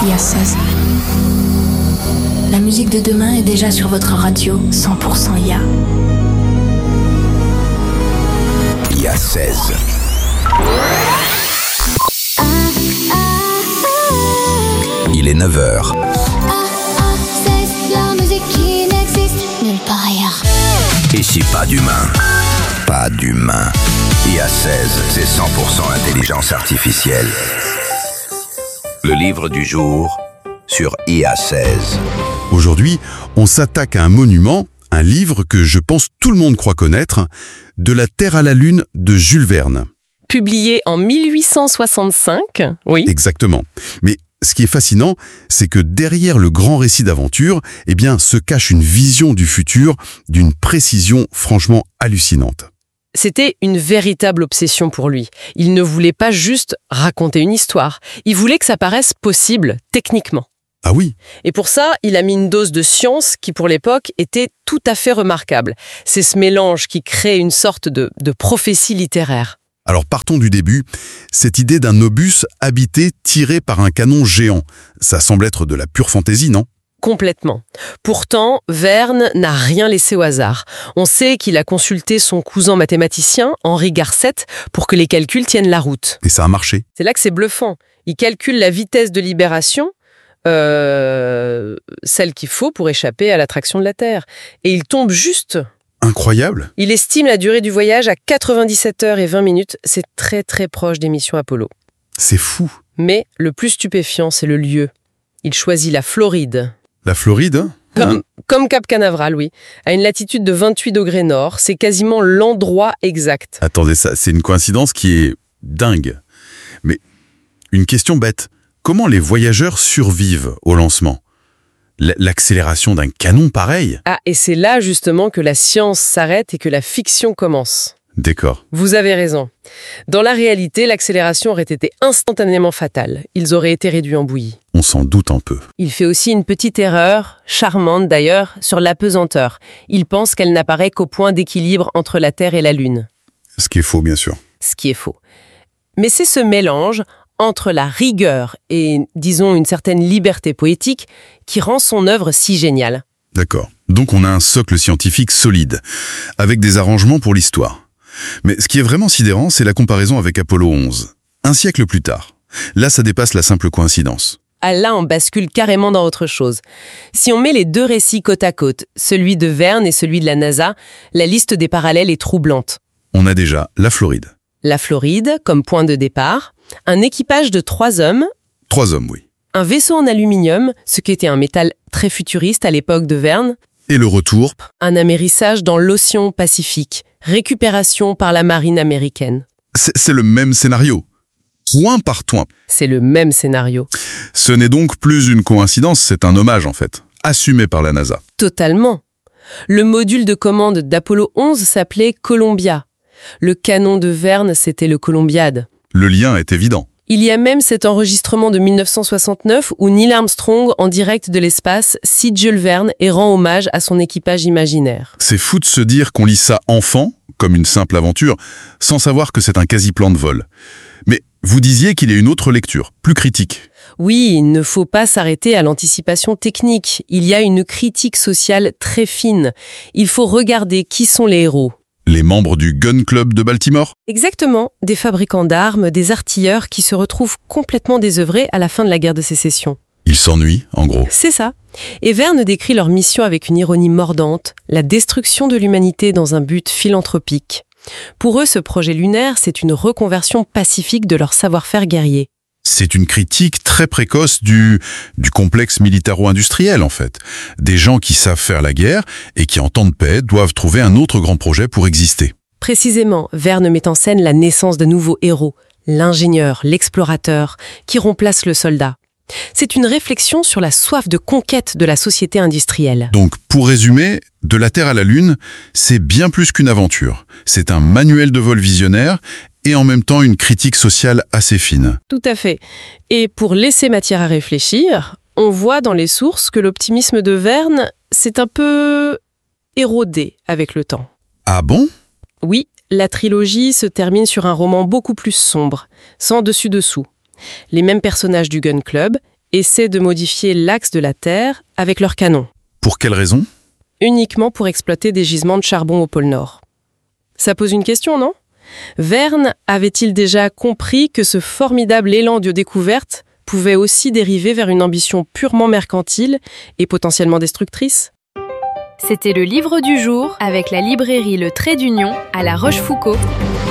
IA16. La musique de demain est déjà sur votre radio 100% IA. IA16. Il est 9h. C'est la musique qui n'existe nulle part ailleurs. Ici, pas d'humain. Pas d'humain. IA16, c'est 100% intelligence artificielle. Le livre du jour sur IA16. Aujourd'hui, on s'attaque à un monument, un livre que je pense tout le monde croit connaître, De la Terre à la Lune de Jules Verne. Publié en 1865, oui. Exactement. Mais ce qui est fascinant, c'est que derrière le grand récit d'aventure, se cache une vision du futur d'une précision franchement hallucinante. C'était une véritable obsession pour lui. Il ne voulait pas juste raconter une histoire. Il voulait que ça paraisse possible, techniquement. Ah oui? Et pour ça, il a mis une dose de science qui, pour l'époque, était tout à fait remarquable. C'est ce mélange qui crée une sorte de prophétie littéraire. Alors partons du début. Cette idée d'un obus habité tiré par un canon géant, ça semble être de la pure fantaisie, non? Complètement. Pourtant, Verne n'a rien laissé au hasard. On sait qu'il a consulté son cousin mathématicien, Henri Garcet, pour que les calculs tiennent la route. Et ça a marché. C'est là que c'est bluffant. Il calcule la vitesse de libération, celle qu'il faut pour échapper à l'attraction de la Terre. Et il tombe juste. Incroyable. Il estime la durée du voyage à 97 heures et 20 minutes. C'est très très proche des missions Apollo. C'est fou. Mais le plus stupéfiant, c'est le lieu. Il choisit la Floride. La Floride, hein? Comme Cap Canaveral, oui. À une latitude de 28 degrés nord, c'est quasiment l'endroit exact. Attendez, ça, c'est une coïncidence qui est dingue. Mais une question bête. Comment les voyageurs survivent au lancement? L'accélération d'un canon pareil? Ah, et c'est là justement que la science s'arrête et que la fiction commence. D'accord. Vous avez raison. Dans la réalité, l'accélération aurait été instantanément fatale. Ils auraient été réduits en bouillie. On s'en doute un peu. Il fait aussi une petite erreur, charmante d'ailleurs, sur l'apesanteur. Il pense qu'elle n'apparaît qu'au point d'équilibre entre la Terre et la Lune. Ce qui est faux, bien sûr. Ce qui est faux. Mais c'est ce mélange entre la rigueur et, disons, une certaine liberté poétique qui rend son œuvre si géniale. D'accord. Donc on a un socle scientifique solide, avec des arrangements pour l'histoire. Mais ce qui est vraiment sidérant, c'est la comparaison avec Apollo 11. Un siècle plus tard. Là, ça dépasse la simple coïncidence. Ah là, on bascule carrément dans autre chose. Si on met les deux récits côte à côte, celui de Verne et celui de la NASA, la liste des parallèles est troublante. On a déjà la Floride. La Floride, comme point de départ, un équipage de 3 hommes, 3 hommes, oui. un vaisseau en aluminium, ce qui était un métal très futuriste à l'époque de Verne, Et le retour, un amérissage dans l'océan Pacifique, récupération par la marine américaine. c'est le même scénario. Point par point. C'est le même scénario. Ce n'est donc plus une coïncidence, c'est un hommage en fait, assumé par la NASA. Totalement. Le module de commande d'Apollo 11 s'appelait Columbia. Le canon de Verne, c'était le Columbiad. Le lien est évident. Il y a même cet enregistrement de 1969 où Neil Armstrong, en direct de l'espace, cite Jules Verne et rend hommage à son équipage imaginaire. C'est fou de se dire qu'on lit ça enfant, comme une simple aventure, sans savoir que c'est un quasi-plan de vol. Mais vous disiez qu'il y a une autre lecture, plus critique. Oui, il ne faut pas s'arrêter à l'anticipation technique. Il y a une critique sociale très fine. Il faut regarder qui sont les héros. Les membres du Gun Club de Baltimore? Exactement, des fabricants d'armes, des artilleurs qui se retrouvent complètement désœuvrés à la fin de la guerre de sécession. Ils s'ennuient, en gros. C'est ça. Et Verne décrit leur mission avec une ironie mordante, la destruction de l'humanité dans un but philanthropique. Pour eux, ce projet lunaire, c'est une reconversion pacifique de leur savoir-faire guerrier. C'est une critique très précoce du complexe militaro-industriel, en fait. Des gens qui savent faire la guerre et qui, en temps de paix, doivent trouver un autre grand projet pour exister. Précisément, Verne met en scène la naissance de nouveaux héros, l'ingénieur, l'explorateur, qui remplace le soldat. C'est une réflexion sur la soif de conquête de la société industrielle. Donc, pour résumer, De la Terre à la Lune, c'est bien plus qu'une aventure. C'est un manuel de vol visionnaire et en même temps une critique sociale assez fine. Tout à fait. Et pour laisser matière à réfléchir, on voit dans les sources que l'optimisme de Verne s'est un peu érodé avec le temps. Ah bon? Oui, la trilogie se termine sur un roman beaucoup plus sombre, sans dessus-dessous. Les mêmes personnages du Gun Club essaient de modifier l'axe de la Terre avec leurs canons. Pour quelle raison ? Uniquement pour exploiter des gisements de charbon au pôle Nord. Ça pose une question, non ? Verne avait-il déjà compris que ce formidable élan de découverte pouvait aussi dériver vers une ambition purement mercantile et potentiellement destructrice ? C'était le livre du jour avec la librairie Le Trait d'Union à La Rochefoucauld.